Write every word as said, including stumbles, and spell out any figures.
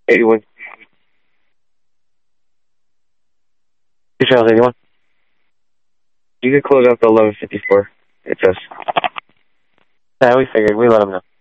eighty-one. Two Charles eighty-one. You can close out the eleven fifty-four. It's us. Yeah, we figured. We let them know.